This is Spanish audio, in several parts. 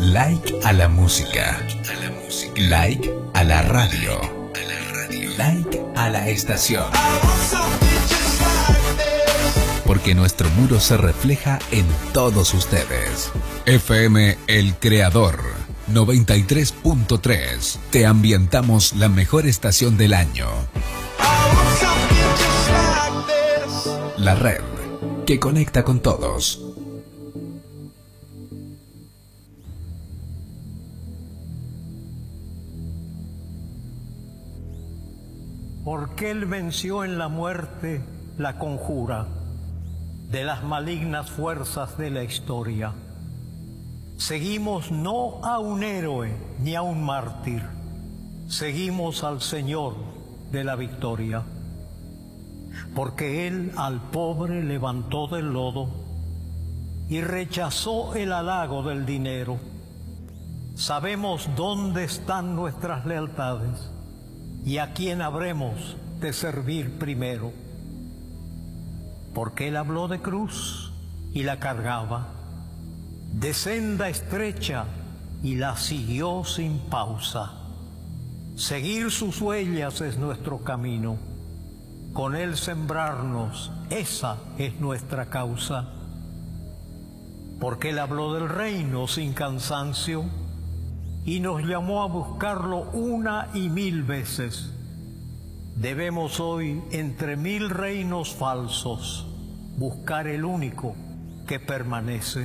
Like a la música. Like a la radio. Like a la estación. Porque nuestro muro se refleja en todos ustedes. FM El Creador 93.3. Te ambientamos la mejor estación del año. La red que conecta con todos. Porque Él venció en la muerte la conjura de las malignas fuerzas de la historia. Seguimos no a un héroe ni a un mártir, seguimos al Señor de la victoria. Porque Él al pobre levantó del lodo y rechazó el halago del dinero. Sabemos dónde están nuestras lealtades y a quién habremos de servir primero. Porque Él habló de cruz y la cargaba, de senda estrecha y la siguió sin pausa. Seguir sus huellas es nuestro camino, con Él sembrarnos, esa es nuestra causa. Porque Él habló del reino sin cansancio y nos llamó a buscarlo 1 y 1000 veces. Debemos hoy, entre 1000 reinos falsos, buscar el único que permanece.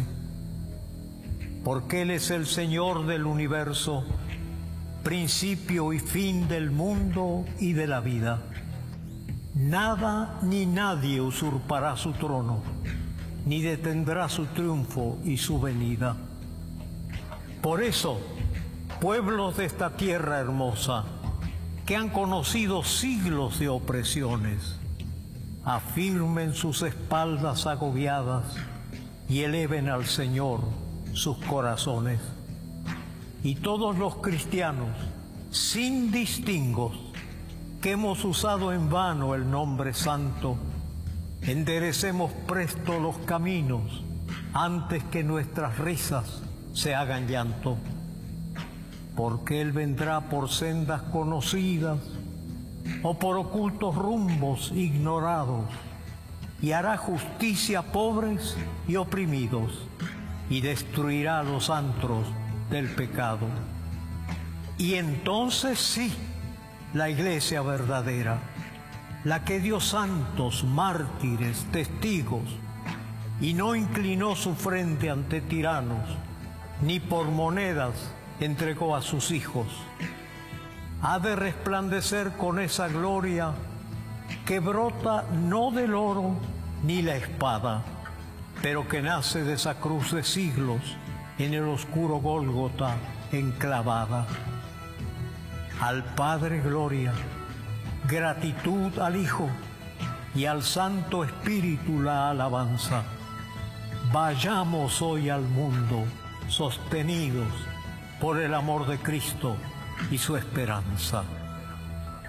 Porque Él es el Señor del universo, principio y fin del mundo y de la vida. Nada ni nadie usurpará su trono, ni detendrá su triunfo y su venida. Por eso, pueblos de esta tierra hermosa, que han conocido siglos de opresiones, afirmen sus espaldas agobiadas y eleven al Señor sus corazones. Y todos los cristianos, sin distingos, que hemos usado en vano el nombre santo, enderecemos presto los caminos antes que nuestras risas se hagan llanto. Porque Él vendrá por sendas conocidas o por ocultos rumbos ignorados y hará justicia a pobres y oprimidos y destruirá los antros del pecado. Y entonces sí, la iglesia verdadera, la que dio santos, mártires, testigos, y no inclinó su frente ante tiranos, ni por monedas entregó a sus hijos, ha de resplandecer con esa gloria que brota no del oro ni la espada, pero que nace de esa cruz de siglos en el oscuro Gólgota enclavada. Al Padre gloria, gratitud al Hijo y al Santo Espíritu la alabanza. Vayamos hoy al mundo sostenidos por el amor de Cristo y su esperanza.